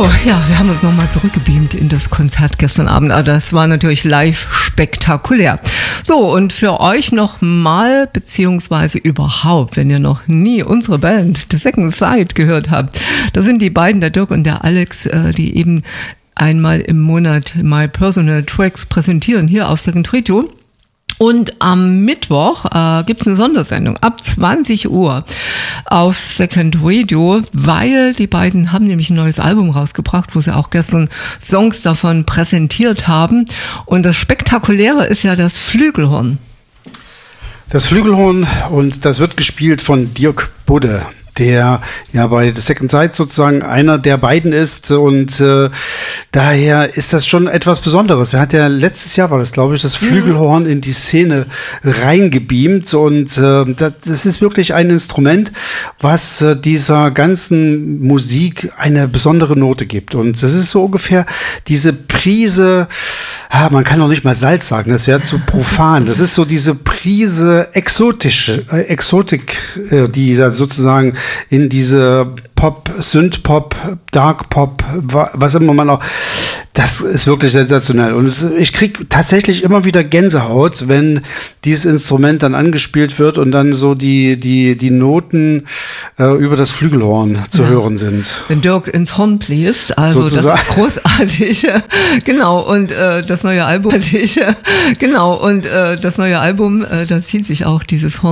So, ja, wir haben uns nochmal zurückgebeamt in das Konzert gestern Abend. Aber das war natürlich live spektakulär. So, und für euch nochmal, beziehungsweise überhaupt, wenn ihr noch nie unsere Band The Second Sight gehört habt, das sind die beiden, der Dirk und der Alex, die eben einmal im Monat My Personal Tracks präsentieren hier auf Second Radio. Und am Mittwoch gibt's eine Sondersendung ab 20 Uhr auf Second Radio, weil die beiden haben nämlich ein neues Album rausgebracht, wo sie auch gestern Songs davon präsentiert haben. Und das Spektakuläre ist ja das Flügelhorn. Das Flügelhorn, und das wird gespielt von Dirk Budde, der ja bei The Second Sight sozusagen einer der beiden ist, und daher ist das schon etwas Besonderes. Er hat ja letztes Jahr, war das glaube ich, das Flügelhorn in die Szene reingebeamt, und das ist wirklich ein Instrument, was dieser ganzen Musik eine besondere Note gibt, und das ist so ungefähr diese Prise, man kann auch nicht mal Salz sagen, das wäre zu profan, das ist so diese Prise Exotik, die da sozusagen in diese Pop, Synth-Pop, Dark-Pop, was immer man auch, das ist wirklich sensationell. Und ich kriege tatsächlich immer wieder Gänsehaut, wenn dieses Instrument dann angespielt wird und dann so die Noten über das Flügelhorn zu hören sind. Wenn Dirk ins Horn bläst, also sozusagen. Das ist großartig. Genau, und das neue Album, da zieht sich auch dieses Horn